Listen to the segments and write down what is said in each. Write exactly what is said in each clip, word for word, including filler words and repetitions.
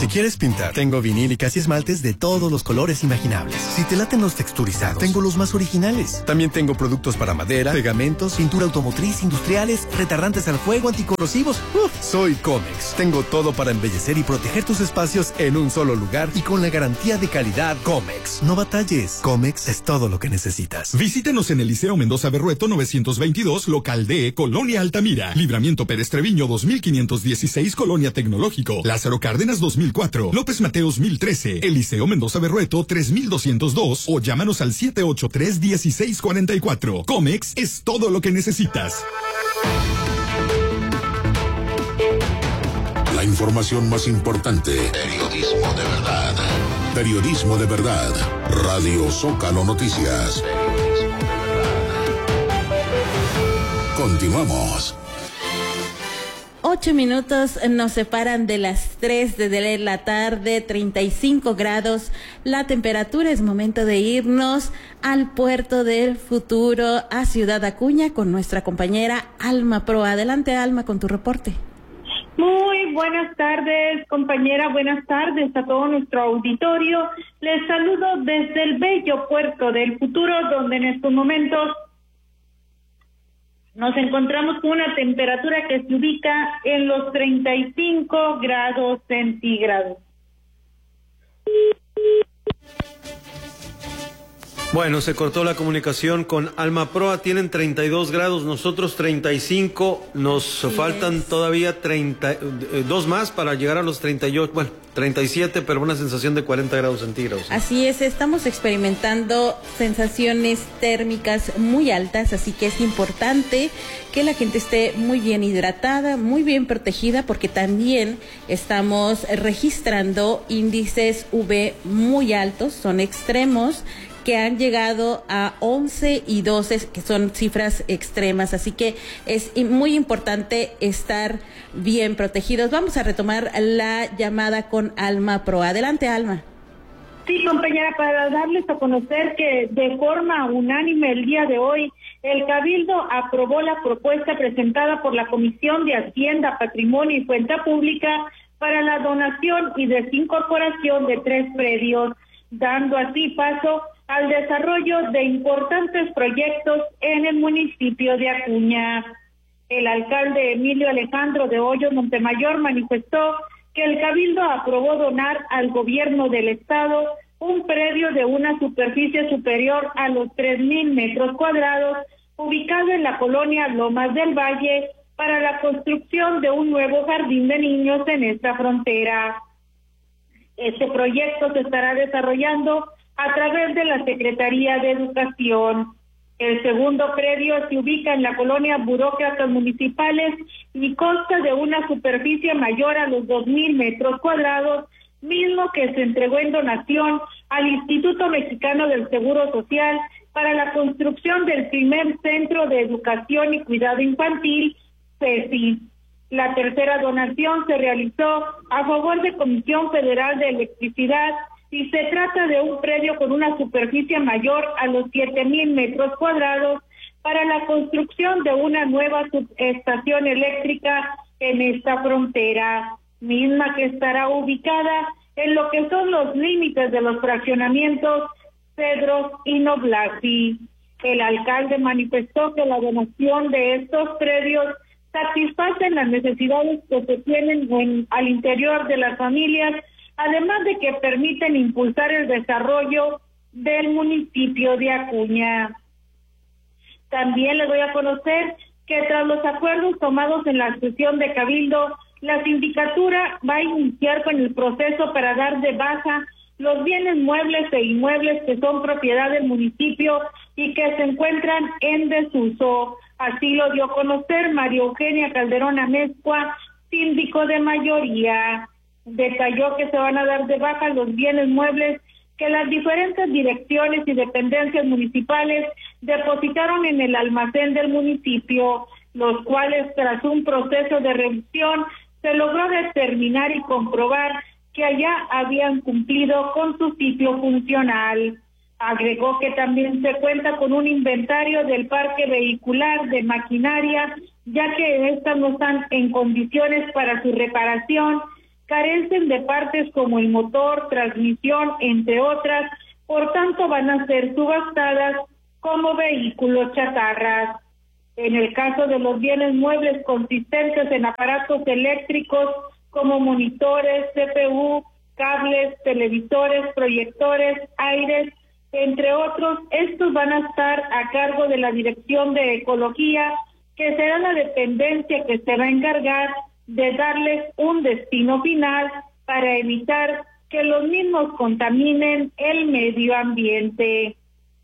Si quieres pintar, tengo vinílicas y esmaltes de todos los colores imaginables. Si te laten los texturizados, tengo los más originales. También tengo productos para madera, pegamentos, pintura automotriz, industriales, retardantes al fuego, anticorrosivos. Uf, soy Comex. Tengo todo para embellecer y proteger tus espacios en un solo lugar y con la garantía de calidad Comex. No batalles. Comex es todo lo que necesitas. Visítenos en el Liceo Mendoza Berrueto novecientos veintidós, local D, Colonia Altamira. Libramiento Pérez Treviño dos mil quinientos dieciséis, Colonia Tecnológico. Lázaro Cárdenas dos mil cuatro. López Mateos mil trece. El Liceo Mendoza Berrueto tres mil doscientos dos o llámanos al siete ocho tres, uno seis cuatro cuatro. Comex es todo lo que necesitas. La información más importante. Periodismo de verdad. Periodismo de verdad. Radio Zócalo Noticias. Continuamos. Ocho minutos nos separan de las tres de la tarde, treinta y cinco grados la temperatura. Es momento de irnos al puerto del futuro, a Ciudad Acuña, con nuestra compañera Alma Pro. Adelante, Alma, con tu reporte. Muy buenas tardes, compañera, buenas tardes a todo nuestro auditorio. Les saludo desde el bello puerto del futuro, donde en estos momentos nos encontramos con una temperatura que se ubica en los treinta y cinco grados centígrados. Bueno, se cortó la comunicación con Alma Proa. Tienen treinta y dos grados, nosotros treinta y cinco. Nos sí faltan es. todavía treinta, eh, dos más para llegar a los treinta y ocho, bueno, treinta y siete, pero una sensación de cuarenta grados centígrados. ¿Sí? Así es, estamos experimentando sensaciones térmicas muy altas, así que es importante que la gente esté muy bien hidratada, muy bien protegida, porque también estamos registrando índices U V muy altos, son extremos, que han llegado a once y doce, que son cifras extremas, así que es muy importante estar bien protegidos. Vamos a retomar la llamada con Alma Pro. Adelante, Alma. Sí, compañera, para darles a conocer que de forma unánime el día de hoy, el Cabildo aprobó la propuesta presentada por la Comisión de Hacienda, Patrimonio y Cuenta Pública para la donación y desincorporación de tres predios, dando así paso al desarrollo de importantes proyectos en el municipio de Acuña. El alcalde Emilio Alejandro de Hoyos Montemayor manifestó que el Cabildo aprobó donar al gobierno del estado un predio de una superficie superior a los tres mil metros cuadrados, ubicado en la colonia Lomas del Valle, para la construcción de un nuevo jardín de niños en esta frontera. Este proyecto se estará desarrollando a través de la Secretaría de Educación. El segundo predio se ubica en la colonia Burócratas Municipales y consta de una superficie mayor a los dos mil metros cuadrados, mismo que se entregó en donación al Instituto Mexicano del Seguro Social para la construcción del primer Centro de Educación y Cuidado Infantil, CECI. La tercera donación se realizó a favor de Comisión Federal de Electricidad y se trata de un predio con una superficie mayor a los siete mil metros cuadrados para la construcción de una nueva subestación eléctrica en esta frontera, misma que estará ubicada en lo que son los límites de los fraccionamientos Cedros y Noblasi. El alcalde manifestó que la donación de estos predios satisfacen las necesidades que se tienen en, al interior de las familias, además de que permiten impulsar el desarrollo del municipio de Acuña. También les voy a conocer que tras los acuerdos tomados en la sesión de Cabildo, la sindicatura va a iniciar con el proceso para dar de baja los bienes muebles e inmuebles que son propiedad del municipio y que se encuentran en desuso. Así lo dio a conocer María Eugenia Calderón Amezcua, síndico de mayoría. Detalló que se van a dar de baja los bienes muebles que las diferentes direcciones y dependencias municipales depositaron en el almacén del municipio, los cuales tras un proceso de revisión se logró determinar y comprobar que allá habían cumplido con su ciclo funcional. Agregó que también se cuenta con un inventario del parque vehicular de maquinaria, ya que estas no están en condiciones para su reparación, carecen de partes como el motor, transmisión, entre otras, por tanto van a ser subastadas como vehículos chatarras. En el caso de los bienes muebles consistentes en aparatos eléctricos como monitores, C P U, cables, televisores, proyectores, aires, entre otros, estos van a estar a cargo de la Dirección de Ecología, que será la dependencia que se va a encargar de darles un destino final para evitar que los mismos contaminen el medio ambiente.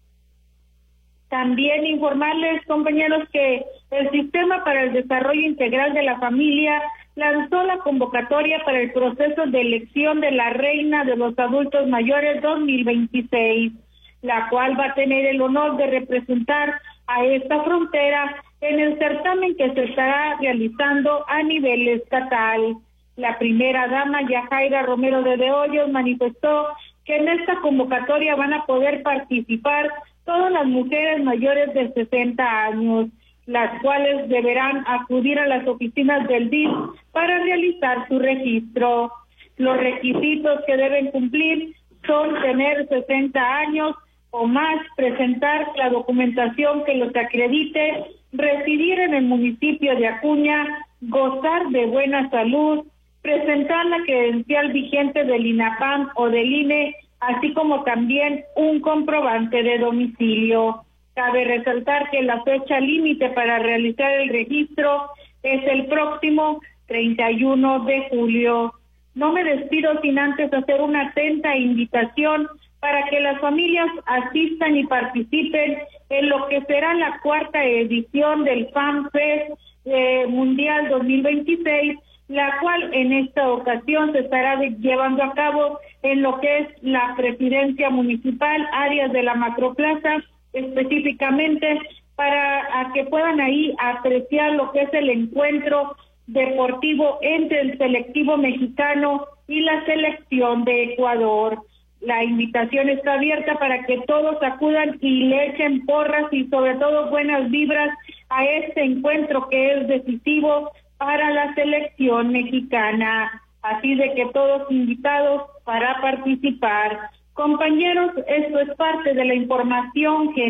También informarles, compañeros, que el Sistema para el Desarrollo Integral de la Familia lanzó la convocatoria para el proceso de elección de la Reina de los Adultos Mayores dos mil veintiséis, la cual va a tener el honor de representar a esta frontera en el certamen que se estará realizando a nivel estatal. La primera dama, Yajaira Romero de De Hoyos, manifestó que en esta convocatoria van a poder participar todas las mujeres mayores de sesenta años, las cuales deberán acudir a las oficinas del D I F para realizar su registro. Los requisitos que deben cumplir son tener sesenta años o más, presentar la documentación que los acredite, residir en el municipio de Acuña, gozar de buena salud, presentar la credencial vigente del INAPAM o del I N E, así como también un comprobante de domicilio. Cabe resaltar que la fecha límite para realizar el registro es el próximo treinta y uno de julio. No me despido sin antes hacer una atenta invitación para que las familias asistan y participen en lo que será la cuarta edición del Fan Fest eh, Mundial dos mil veintiséis, la cual en esta ocasión se estará de, llevando a cabo en lo que es la Presidencia Municipal, áreas de la Macroplaza, específicamente para a que puedan ahí apreciar lo que es el encuentro deportivo entre el selectivo mexicano y la selección de Ecuador. La invitación está abierta para que todos acudan y le echen porras y sobre todo buenas vibras a este encuentro que es decisivo para la selección mexicana. Así de que todos invitados para participar. Compañeros, esto es parte de la información que